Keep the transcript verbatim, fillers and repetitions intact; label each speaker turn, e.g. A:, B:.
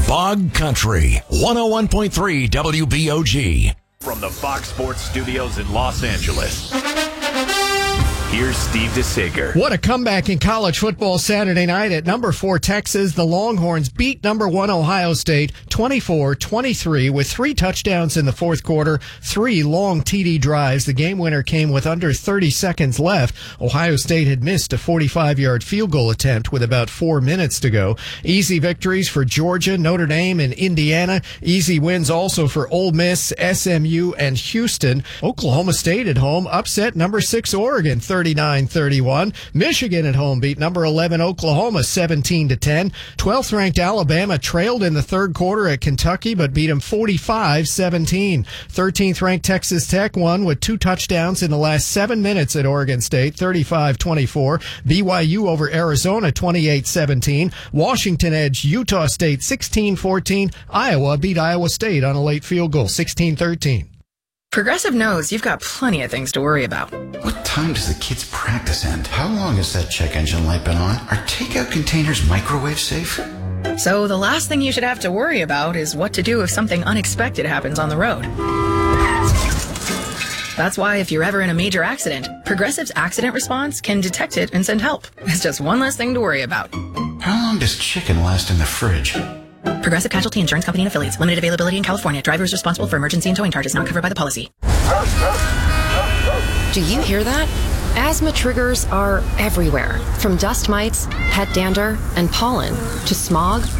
A: Bog Country, one oh one point three W B O G.
B: From the Fox Sports Studios in Los Angeles, here's Steve DeSager.
C: What a comeback in college football Saturday night at number four Texas. The Longhorns beat number one Ohio State twenty-four twenty-three with three touchdowns in the fourth quarter, three long T D drives. The game winner came with under thirty seconds left. Ohio State had missed a forty-five-yard field goal attempt with about four minutes to go. Easy victories for Georgia, Notre Dame, and Indiana. Easy wins also for Ole Miss, S M U, and Houston. Oklahoma State at home upset number six Oregon thirty-nine thirty-one. Michigan at home beat number eleven Oklahoma seventeen to ten. twelfth ranked Alabama trailed in the third quarter at Kentucky but beat them forty-five seventeen. thirteenth ranked Texas Tech won with two touchdowns in the last seven minutes at Oregon State thirty-five twenty-four. B Y U over Arizona twenty-eight seventeen. Washington edged Utah State sixteen fourteen. Iowa beat Iowa State on a late field goal sixteen thirteen.
D: Progressive knows you've got plenty of things to worry about.
E: What time does the kids' practice end? How long has that check engine light been on? Are takeout containers microwave safe?
D: So the last thing you should have to worry about is what to do if something unexpected happens on the road. That's why if you're ever in a major accident, Progressive's accident response can detect it and send help. It's just one less thing to worry about.
E: How long does chicken last in the fridge?
D: Progressive Casualty Insurance Company and Affiliates. Limited availability in California. Driver is responsible for emergency and towing charges not covered by the policy.
F: Do you hear that? Asthma triggers are everywhere, from dust mites, pet dander, and pollen to smog,